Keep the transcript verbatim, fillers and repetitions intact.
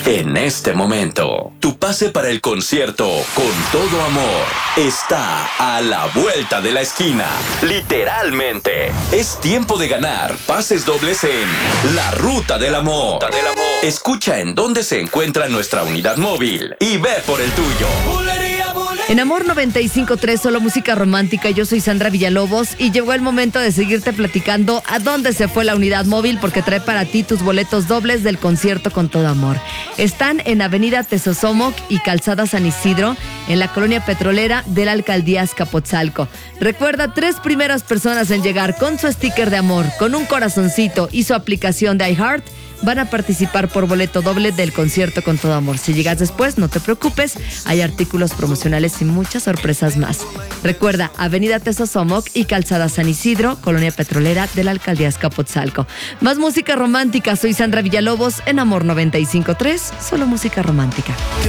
En este momento, tu pase para el concierto Con Todo Amor está a la vuelta de la esquina. Literalmente. Es tiempo de ganar pases dobles en La Ruta del Amor. Ruta del Amor. Escucha en dónde se encuentra nuestra unidad móvil y ve por el tuyo. En Amor noventa y cinco punto tres, solo música romántica. Yo soy Sandra Villalobos y llegó el momento de seguirte platicando a dónde se fue la unidad móvil, porque trae para ti tus boletos dobles del concierto Con Todo Amor. Están en Avenida Tezosomoc y Calzada San Isidro, en la colonia petrolera de la Alcaldía Azcapotzalco. Recuerda, tres primeras personas en llegar con su sticker de amor, con un corazoncito y su aplicación de iHeart van a participar por boleto doble del concierto Con Todo Amor. Si llegas después, no te preocupes, hay artículos promocionales y muchas sorpresas más. Recuerda, Avenida Tezosomoc y Calzada San Isidro, colonia petrolera de la Alcaldía Azcapotzalco. Más música romántica, soy Sandra Villalobos en Amor noventa y cinco punto tres, solo música romántica.